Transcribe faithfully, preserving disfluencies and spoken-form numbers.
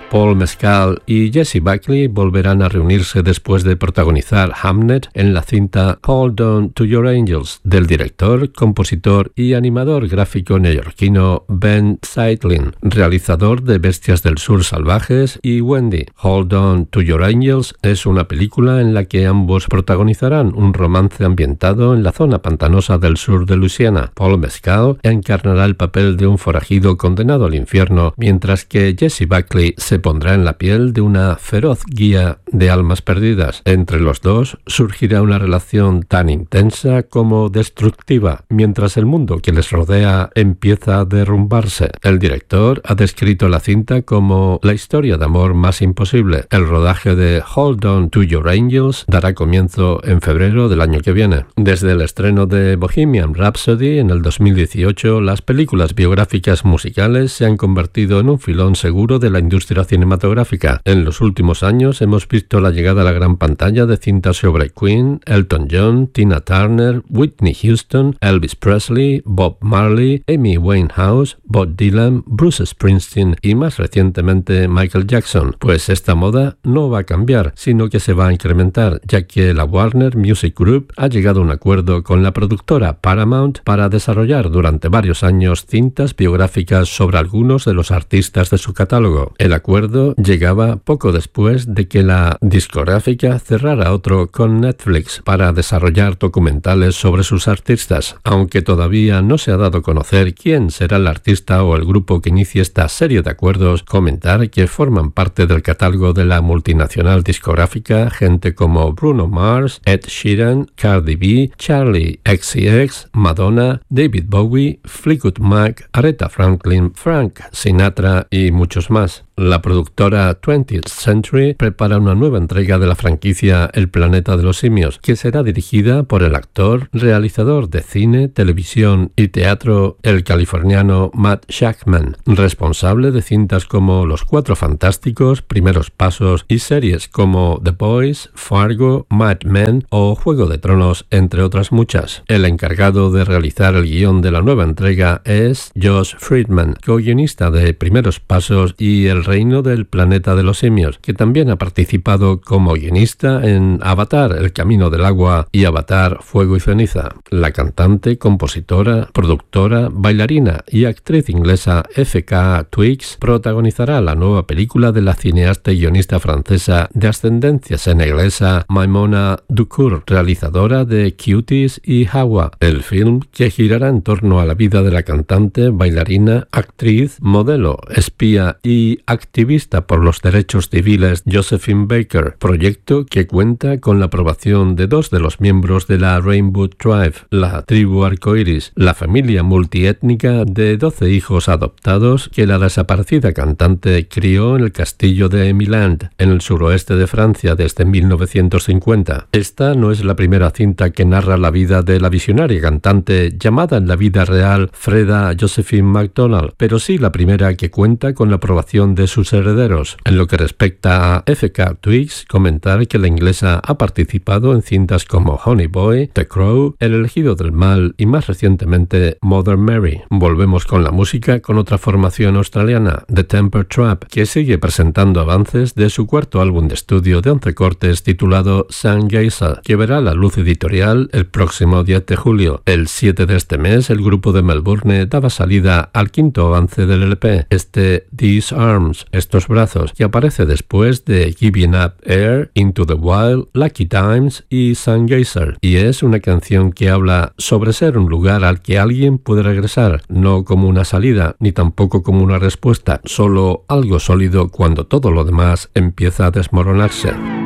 Paul Mescal y Jessie Buckley volverán a reunirse después de protagonizar Hamnet en la cinta Hold On To Your Angels del director, compositor y animador gráfico neoyorquino Ben Zeitlin, realizador de Bestias del Sur Salvajes y Wendy. Hold On To Your Angels es una película en la que ambos protagonizarán un romance ambientado en la zona pantanosa del sur de Luisiana. Paul Mescal encarnará el papel de un forajido condenado al infierno, mientras que Jessie Buckley se pondrá en la piel de una feroz guía de almas perdidas. Entre los dos surgirá una relación tan intensa como destructiva, mientras el mundo que les rodea empieza a derrumbarse. El director ha descrito la cinta como la historia de amor más imposible. El rodaje de Hold On To Your Angels dará comienzo en febrero del año que viene. Desde el estreno de Bohemian Rhapsody en el dos mil dieciocho, las películas biográficas musicales se han convertido en un filón seguro de la industria cinematográfica. En los últimos años hemos visto la llegada a la gran pantalla de cintas sobre Queen, Elton John, Tina Turner, Whitney Houston, Elvis Presley, Bob Marley, Amy Winehouse, Bob Dylan, Bruce Springsteen y más recientemente Michael Jackson. Pues esta moda no va a cambiar, sino que se va a incrementar, ya que la Warner Music Group ha llegado a un acuerdo con la productora Paramount para desarrollar durante varios años cintas biográficas sobre algunos de los artistas de su catálogo. El acuerdo llegaba poco después de que la discográfica cerrara otro con Netflix para desarrollar documentales sobre sus artistas, aunque todavía no se ha dado a conocer quién será el artista o el grupo que inicie esta serie de acuerdos. Comentar que forman parte del catálogo de la multinacional discográfica gente como Bruno Mars, Ed Sheeran, Cardi B, Charlie X C X, Madonna, David Bowie, Fleetwood Mac, Aretha Franklin, Frank Sinatra y muchos más. La productora twentieth Century prepara una nueva entrega de la franquicia El Planeta de los Simios, que será dirigida por el actor, realizador de cine, televisión y teatro, el californiano Matt Shakman, responsable de cintas como Los Cuatro Fantásticos, Primeros Pasos y series como The Boys, Fargo, Mad Men o Juego de Tronos, entre otras muchas. El encargado de realizar el guión de la nueva entrega es Josh Friedman, co-guionista de Primeros Pasos y El Reino del Planeta de los Simios, que también ha participado como guionista en Avatar, El Camino del Agua y Avatar, Fuego y Ceniza. La cantante, compositora, productora, bailarina y actriz inglesa F K Twigs protagonizará la nueva película de la cineasta y guionista francesa de ascendencia senegalesa Maimouna Doucouré, realizadora de Cuties y Hawa, el film que girará en torno a la vida de la cantante, bailarina, actriz, modelo, espía y activista por los derechos civiles Josephine Baker, proyecto que cuenta con la aprobación de dos de los miembros de la Rainbow Tribe, la tribu arcoíris, la familia multiétnica de doce hijos adoptados que la desaparecida cantante crió en el castillo de Emiland, en el suroeste de Francia desde mil novecientos cincuenta. Esta no es la primera cinta que narra la vida de la visionaria cantante llamada en la vida real Freda Josephine MacDonald, pero sí la primera que cuenta con la aprobación de sus herederos. En lo que respecta a F K Twigs, comentar que la inglesa ha participado en cintas como Honey Boy, The Crow, El elegido del mal y más recientemente Mother Mary. Volvemos con la música con otra formación australiana, The Temper Trap, que sigue presentando avances de su cuarto álbum de estudio de once cortes titulado Sun Geyser, que verá la luz editorial el próximo diez de julio. El siete de este mes, el grupo de Melbourne daba salida al quinto avance del L P, este These Arms, estos brazos, que aparece después de Giving Up Air, Into the Wild, Lucky Times y Sun Geyser, y es una canción que habla sobre ser un lugar al que alguien puede regresar, no como una salida, ni tampoco como una respuesta, solo algo sólido cuando todo lo demás empieza a desmoronarse.